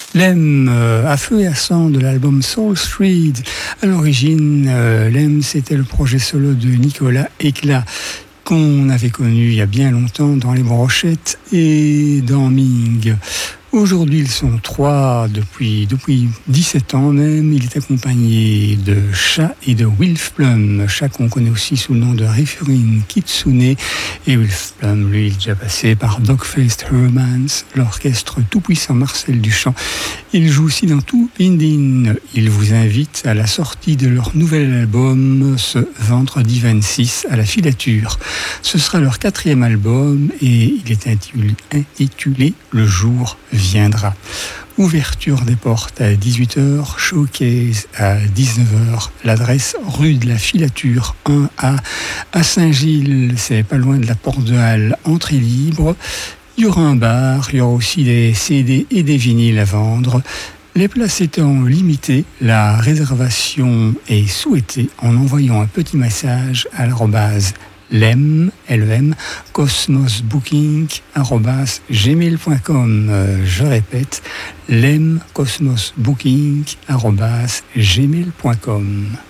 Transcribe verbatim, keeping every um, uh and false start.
Lem, euh, à feu et à sang de l'album Soul Street. À l'origine, euh, Lem, c'était le projet solo de Nicolas Éclat, qu'on avait connu il y a bien longtemps dans Les Brochettes et dans Ming. Aujourd'hui, ils sont trois depuis, depuis dix-sept ans même. Il est accompagné de Chat et de Wilf Plum. Chat qu'on connaît aussi sous le nom de Rifurin Kitsune. Et Wilf Plum, lui, il est déjà passé par Dogfaced Hermans, l'orchestre tout-puissant Marcel Duchamp. Il joue aussi dans tout Indin. Il vous invite à la sortie de leur nouvel album ce vendredi vingt-six à la Filature. Ce sera leur quatrième album et il est intitulé, intitulé Le jour viendra. Ouverture des portes à dix-huit heures, showcase à dix-neuf heures. L'adresse rue de la Filature un A à Saint-Gilles, c'est pas loin de la Porte de Halle, entrée libre. Il y aura un bar, il y aura aussi des C D et des vinyles à vendre. Les places étant limitées, la réservation est souhaitée en envoyant un petit message à l'arrobase lem, L E M, cosmosbooking arobase gmail point com. Euh, je répète, lem, cosmosbooking arobase gmail point com.